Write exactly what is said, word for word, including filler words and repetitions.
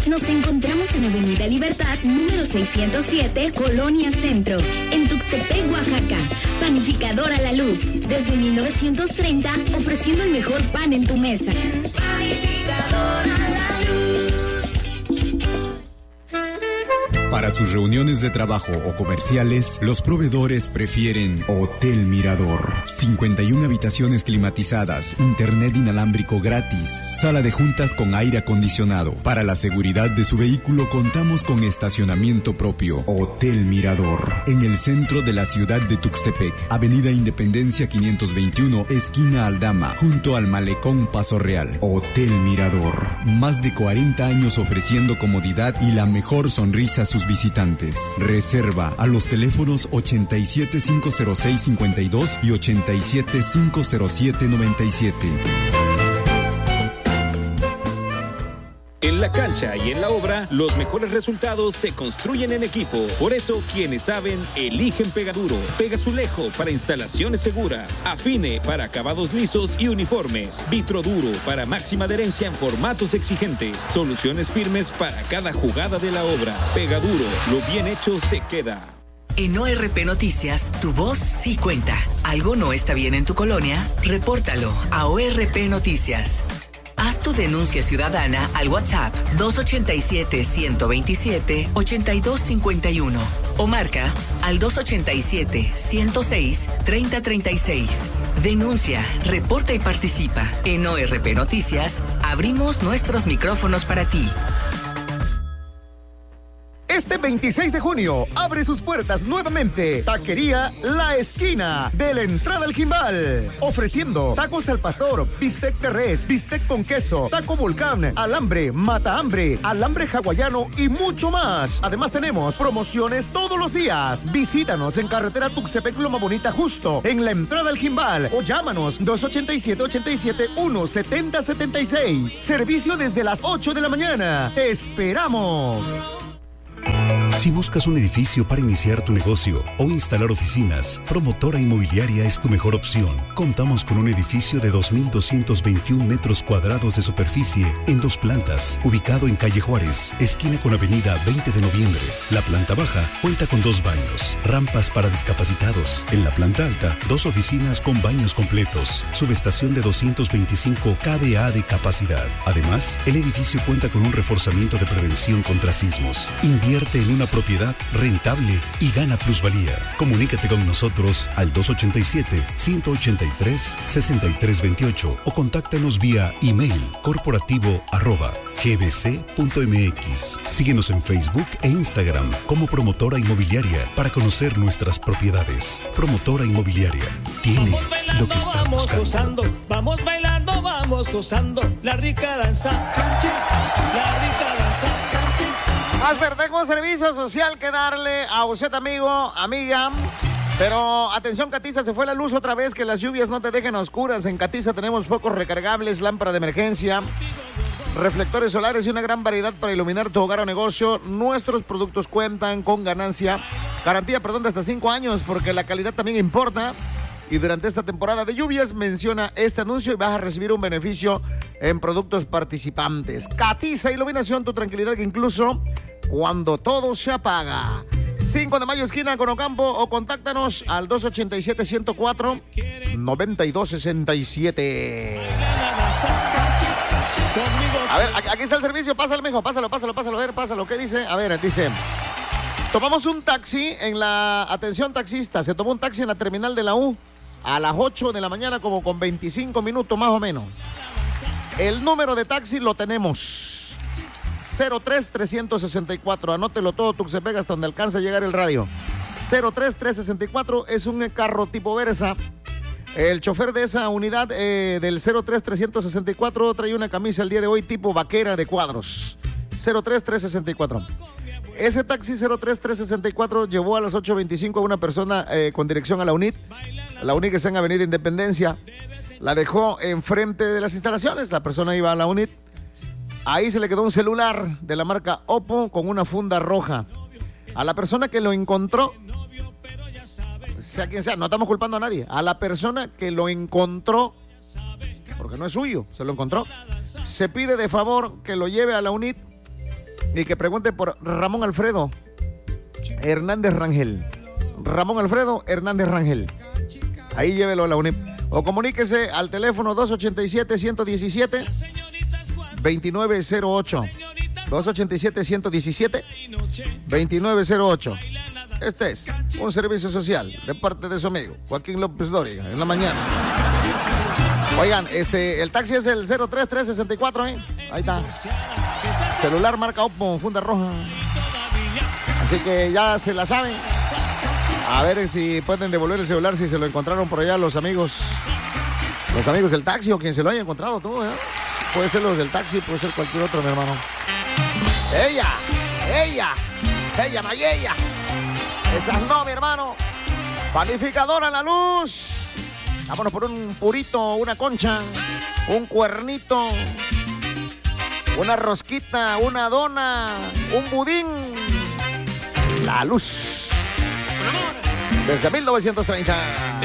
Nos encontramos en Avenida Libertad, número seiscientos siete, Colonia Centro, en Tuxtepec, Oaxaca. Panificadora La Luz, desde mil novecientos treinta, ofreciendo el mejor pan en tu mesa. Panificadora La Luz. Para sus reuniones de trabajo o comerciales, los proveedores prefieren Hotel Mirador. cincuenta y una habitaciones climatizadas, internet inalámbrico gratis, sala de juntas con aire acondicionado. Para la seguridad de su vehículo contamos con estacionamiento propio. Hotel Mirador. En el centro de la ciudad de Tuxtepec, Avenida Independencia quinientos veintiuno, esquina Aldama, junto al Malecón Paso Real. Hotel Mirador. Más de cuarenta años ofreciendo comodidad y la mejor sonrisa a sus visitantes. Reserva a los teléfonos ochenta y siete, cinco cero seis, cincuenta y dos y ochenta y siete, cinco cero siete, noventa y siete. En la cancha y en la obra, los mejores resultados se construyen en equipo. Por eso, quienes saben, eligen Pegaduro. Pegazulejo para instalaciones seguras. Afine para acabados lisos y uniformes. Vitroduro para máxima adherencia en formatos exigentes. Soluciones firmes para cada jugada de la obra. Pegaduro, lo bien hecho se queda. En O R P Noticias, tu voz sí cuenta. ¿Algo no está bien en tu colonia? Repórtalo a O R P Noticias. Haz tu denuncia ciudadana al WhatsApp dos ochenta y siete, ciento veintisiete, ochenta y dos cincuenta y uno o marca al dos ochenta y siete, ciento seis, treinta treinta y seis. Denuncia, reporta y participa. En O R P Noticias, abrimos nuestros micrófonos para ti. Este veintiséis de junio abre sus puertas nuevamente Taquería La Esquina de la entrada al Jimbal, ofreciendo tacos al pastor, bistec de res, bistec con queso, taco volcán, alambre, mata hambre, alambre hawaiano y mucho más. Además tenemos promociones todos los días. Visítanos en carretera Tuxtepec Loma Bonita, justo en la entrada al Jimbal, o llámanos dos ochenta y siete, ochenta y siete, uno, setenta, setenta y seis. Servicio desde las ocho de la mañana. ¡Te esperamos! Si buscas un edificio para iniciar tu negocio o instalar oficinas, Promotora Inmobiliaria es tu mejor opción. Contamos con un edificio de dos mil doscientos veintiún metros cuadrados de superficie en dos plantas, ubicado en calle Juárez, esquina con avenida veinte de noviembre. La planta baja cuenta con dos baños, rampas para discapacitados. En la planta alta, dos oficinas con baños completos, subestación de doscientos veinticinco kilómetros de capacidad. Además, el edificio cuenta con un reforzamiento de prevención contra sismos. Invierte en una propiedad rentable y gana plusvalía. Comunícate con nosotros al dos ochenta y siete, ciento ochenta y tres, sesenta y tres veintiocho o contáctanos vía email corporativo arroba gbc.mx. Síguenos en Facebook e Instagram como Promotora Inmobiliaria para conocer nuestras propiedades. Promotora Inmobiliaria tiene lo que estás vamos buscando. Gozando, vamos bailando, vamos gozando la rica danza, la rica danza. Master, tengo un servicio social que darle a usted, amigo, amiga. Pero atención, Catiza, se fue la luz otra vez, que las lluvias no te dejen a oscuras. En Catiza tenemos focos recargables, lámpara de emergencia, reflectores solares y una gran variedad para iluminar tu hogar o negocio. Nuestros productos cuentan con ganancia, garantía, perdón, de hasta cinco años, porque la calidad también importa. Y durante esta temporada de lluvias, menciona este anuncio y vas a recibir un beneficio en productos participantes. Catiza Iluminación, tu tranquilidad que incluso cuando todo se apaga. cinco de mayo, esquina con Ocampo, o contáctanos al dos ochenta y siete, ciento cuatro, noventa y dos sesenta y siete. A ver, aquí está el servicio, pásalo, mijo, pásalo, pásalo, pásalo, a ver, pásalo. ¿Qué dice? A ver, dice: tomamos un taxi en la... Atención, taxista, se tomó un taxi en la terminal de la U a las ocho de la mañana, como con veinticinco minutos más o menos. El número de taxi lo tenemos: cero tres, trescientos sesenta y cuatro. Anótelo todo, Tuxtepec, hasta donde alcanza a llegar el radio. cero tres, trescientos sesenta y cuatro es un carro tipo Versa. El chofer de esa unidad eh, del cero tres, trescientos sesenta y cuatro trae una camisa el día de hoy tipo vaquera de cuadros. cero tres, trescientos sesenta y cuatro. Ese taxi cero tres, trescientos sesenta y cuatro llevó a las ocho veinticinco a una persona eh, con dirección a la UNIT. La UNIT que está en Avenida Independencia. La dejó enfrente de las instalaciones. La persona iba a la UNIT. Ahí se le quedó un celular de la marca Oppo con una funda roja. A la persona que lo encontró, sea quien sea, no estamos culpando a nadie. A la persona que lo encontró, porque no es suyo, se lo encontró, se pide de favor que lo lleve a la UNIT y que pregunte por Ramón Alfredo Hernández Rangel. Ramón Alfredo Hernández Rangel. Ahí llévelo a la U N I P. O comuníquese al teléfono dos ochenta y siete, ciento diecisiete, veintinueve cero ocho. dos ochenta y siete, ciento diecisiete, veintinueve cero ocho. Este es un servicio social de parte de su amigo Joaquín López Dóriga en la mañana. Oigan, este, el taxi es el cero tres tres sesenta y cuatro, ¿eh? Ahí está. Celular marca Oppo, funda roja. Así que ya se la saben. A ver si pueden devolver el celular si se lo encontraron por allá los amigos. Los amigos del taxi o quien se lo haya encontrado tú, ¿eh? Puede ser los del taxi, puede ser cualquier otro, mi hermano. Ella, ella, ella, Mayella. Esas no, mi hermano. Panificadora La Luz. Vámonos por un purito, una concha, un cuernito, una rosquita, una dona, un budín. La Luz. Desde mil novecientos treinta.